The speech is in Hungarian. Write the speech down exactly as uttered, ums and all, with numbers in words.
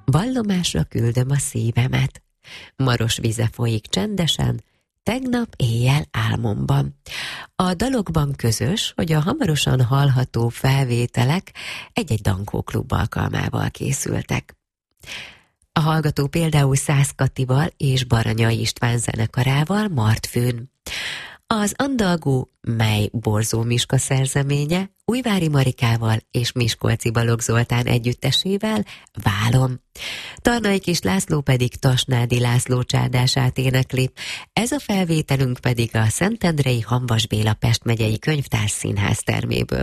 Vallomásra küldöm a szívemet. Maros vize folyik csendesen, tegnap éjjel álmomban. A dalokban közös, hogy a hamarosan hallható felvételek egy-egy Dankó-klub alkalmával készültek. A hallgató például Szász Katival és Baranyai István zenekarával Martfőn. Az Andalgó, mely Borzó Miska szerzeménye, Újvári Marikával és Miskolci Balogh Zoltán együttesével Válom. Tarnai Kis László pedig Tasnádi László csárdását énekli, ez a felvételünk pedig a Szentendrei Hamvas Béla Pest megyei Könyvtár Színház terméből.